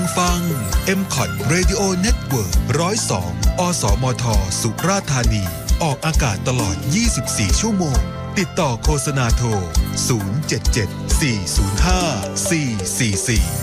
ฟัง MCOT Radio Network 102 อสมท สุราษฎร์ธานี ออกอากาศตลอด 24 ชั่วโมง ติดต่อโฆษณาโทร 077 405 444